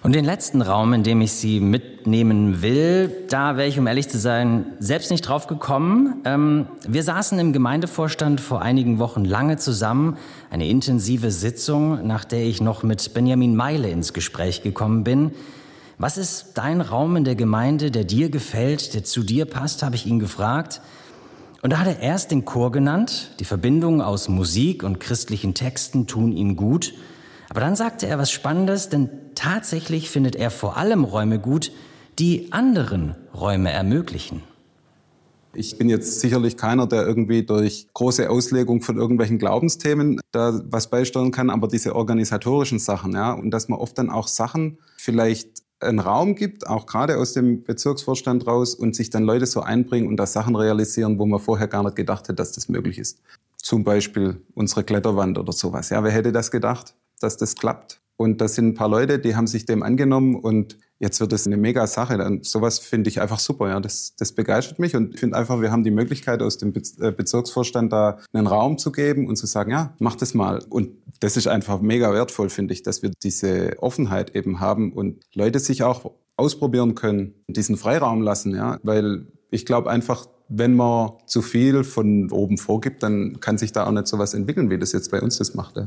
Und den letzten Raum, in dem ich Sie mitnehmen will, da wäre ich, um ehrlich zu sein, selbst nicht drauf gekommen. Wir saßen im Gemeindevorstand vor einigen Wochen lange zusammen, eine intensive Sitzung, nach der ich noch mit Benjamin Meile ins Gespräch gekommen bin. Was ist dein Raum in der Gemeinde, der dir gefällt, der zu dir passt, habe ich ihn gefragt. Und da hat er erst den Chor genannt, die Verbindung aus Musik und christlichen Texten tun ihm gut. Aber dann sagte er was Spannendes, denn tatsächlich findet er vor allem Räume gut, die anderen Räume ermöglichen. Ich bin jetzt sicherlich keiner, der irgendwie durch große Auslegung von irgendwelchen Glaubensthemen da was beisteuern kann, aber diese organisatorischen Sachen, ja, und dass man oft dann auch Sachen vielleicht einen Raum gibt, auch gerade aus dem Bezirksvorstand raus, und sich dann Leute so einbringen und da Sachen realisieren, wo man vorher gar nicht gedacht hätte, dass das möglich ist. Zum Beispiel unsere Kletterwand oder sowas. Ja, wer hätte das gedacht, dass das klappt? Und das sind ein paar Leute, die haben sich dem angenommen und jetzt wird es eine mega Sache. Und sowas finde ich einfach super. Ja, das begeistert mich und ich finde einfach, wir haben die Möglichkeit, aus dem Bezirksvorstand da einen Raum zu geben und zu sagen, ja, mach das mal. Und das ist einfach mega wertvoll, finde ich, dass wir diese Offenheit eben haben und Leute sich auch ausprobieren können, diesen Freiraum lassen. Ja, weil ich glaube einfach, wenn man zu viel von oben vorgibt, dann kann sich da auch nicht so was entwickeln, wie das jetzt bei uns das macht. Ja.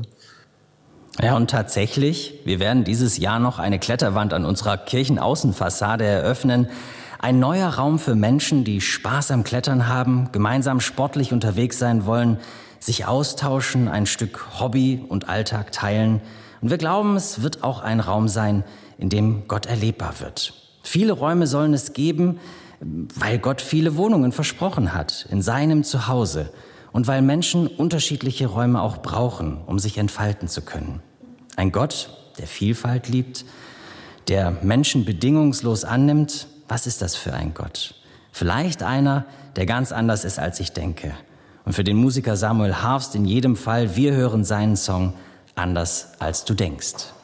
Ja, und tatsächlich, wir werden dieses Jahr noch eine Kletterwand an unserer Kirchenaußenfassade eröffnen. Ein neuer Raum für Menschen, die Spaß am Klettern haben, gemeinsam sportlich unterwegs sein wollen, sich austauschen, ein Stück Hobby und Alltag teilen. Und wir glauben, es wird auch ein Raum sein, in dem Gott erlebbar wird. Viele Räume sollen es geben, weil Gott viele Wohnungen versprochen hat, in seinem Zuhause. Und weil Menschen unterschiedliche Räume auch brauchen, um sich entfalten zu können. Ein Gott, der Vielfalt liebt, der Menschen bedingungslos annimmt. Was ist das für ein Gott? Vielleicht einer, der ganz anders ist, als ich denke. Und für den Musiker Samuel Harfst in jedem Fall, wir hören seinen Song Anders als du denkst.